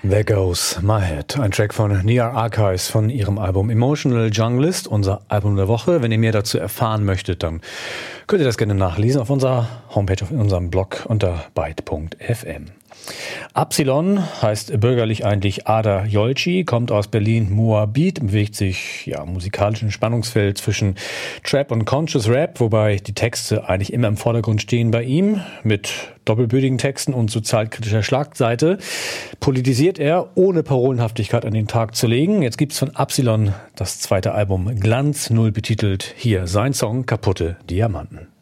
There Goes My Head, ein Track von Near Archives von ihrem Album Emotional Junglist, unser Album der Woche. Wenn ihr mehr dazu erfahren möchtet, dann könnt ihr das gerne nachlesen auf unserer Homepage, auf unserem Blog unter byte.fm. Absilon heißt bürgerlich eigentlich Ada Jolci, kommt aus Berlin-Moabit, bewegt sich im musikalischen Spannungsfeld zwischen Trap und Conscious Rap, wobei die Texte eigentlich immer im Vordergrund stehen bei ihm, mit doppelbödigen Texten und sozialkritischer Schlagseite. Politisiert er, ohne Parolenhaftigkeit an den Tag zu legen. Jetzt gibt's von Absilon das zweite Album Glanz 0 betitelt. Hier sein Song Kaputte Diamanten.